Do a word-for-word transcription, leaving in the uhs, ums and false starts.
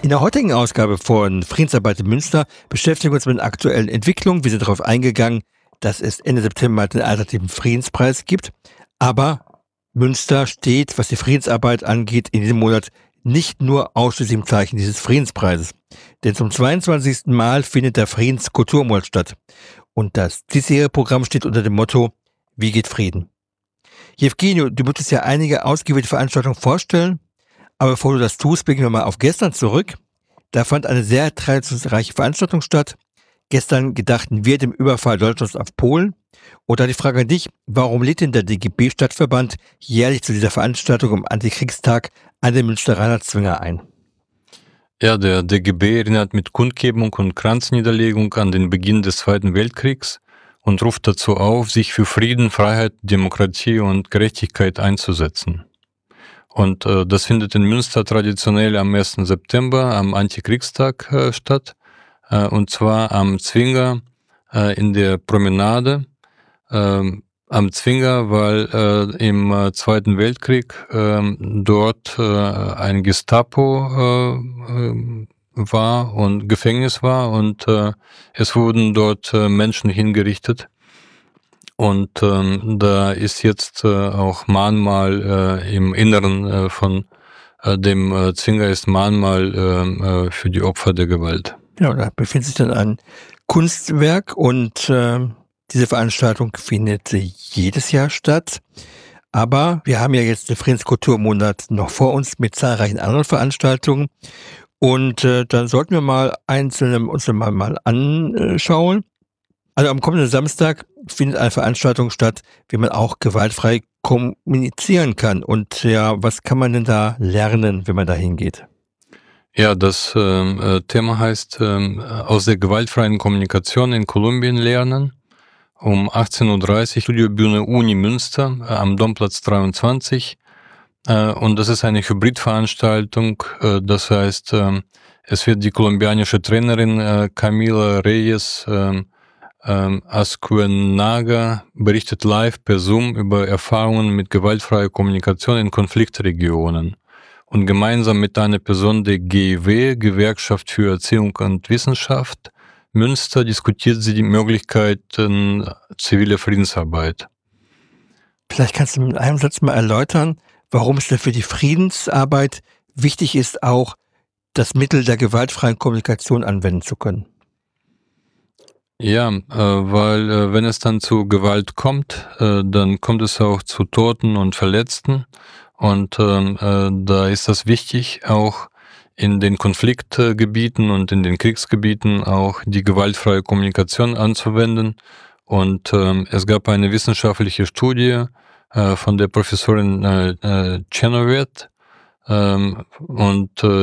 In der heutigen Ausgabe von Friedensarbeit in Münster beschäftigen wir uns mit den aktuellen Entwicklungen. Wir sind darauf eingegangen, dass es Ende September den alternativen Friedenspreis gibt. Aber Münster steht, was die Friedensarbeit angeht, in diesem Monat nicht nur ausschließlich im Zeichen dieses Friedenspreises. Denn zum zweiundzwanzigsten Mal findet der Friedenskulturmonat statt. Und das diesjährige Programm steht unter dem Motto: Wie geht Frieden? Jewgenio, du möchtest ja einige ausgewählte Veranstaltungen vorstellen. Aber bevor du das tust, blicken wir mal auf gestern zurück. Da fand eine sehr traditionsreiche Veranstaltung statt. Gestern gedachten wir dem Überfall Deutschlands auf Polen. Und da die Frage an dich: Warum lädt denn der D G B-Stadtverband jährlich zu dieser Veranstaltung am Antikriegstag an den Münsteraner Zwinger ein? Ja, der D G B erinnert mit Kundgebung und Kranzniederlegung an den Beginn des Zweiten Weltkriegs und ruft dazu auf, sich für Frieden, Freiheit, Demokratie und Gerechtigkeit einzusetzen. Und äh, das findet in Münster traditionell am ersten September, am Antikriegstag äh, statt. Äh, und zwar am Zwinger äh, in der Promenade. Äh, am Zwinger, weil äh, im äh, Zweiten Weltkrieg äh, dort äh, ein Gestapo äh, äh, war und Gefängnis war und äh, es wurden dort äh, Menschen hingerichtet. Und ähm, da ist jetzt äh, auch Mahnmal äh, im Inneren äh, von äh, dem äh, Zwinger ist Mahnmal äh, äh, für die Opfer der Gewalt. Genau, da befindet sich dann ein Kunstwerk und äh, diese Veranstaltung findet jedes Jahr statt. Aber wir haben ja jetzt den Friedenskulturmonat noch vor uns mit zahlreichen anderen Veranstaltungen. Und äh, dann sollten wir mal einzelne uns mal, mal anschauen. Also am kommenden Samstag findet eine Veranstaltung statt, wie man auch gewaltfrei kommunizieren kann. Und ja, was kann man denn da lernen, wenn man da hingeht? Ja, das äh, Thema heißt äh, aus der gewaltfreien Kommunikation in Kolumbien lernen. Um achtzehn Uhr dreißig Studiobühne Uni Münster äh, am Domplatz dreiundzwanzig. Äh, und das ist eine Hybridveranstaltung. Äh, das heißt, äh, es wird die kolumbianische Trainerin äh, Camila Reyes äh, Ähm, Ascuenaga berichtet live per Zoom über Erfahrungen mit gewaltfreier Kommunikation in Konfliktregionen. Und gemeinsam mit einer Person der G E W, Gewerkschaft für Erziehung und Wissenschaft, Münster, diskutiert sie die Möglichkeiten ziviler Friedensarbeit. Vielleicht kannst du mit einem Satz mal erläutern, warum es denn für die Friedensarbeit wichtig ist, auch das Mittel der gewaltfreien Kommunikation anwenden zu können. Ja, äh, weil äh, wenn es dann zu Gewalt kommt, äh, dann kommt es auch zu Toten und Verletzten. Und äh, äh, da ist das wichtig, auch in den Konfliktgebieten und in den Kriegsgebieten auch die gewaltfreie Kommunikation anzuwenden. Und äh, es gab eine wissenschaftliche Studie äh, von der Professorin äh, äh, Chenovet. Ähm, und äh,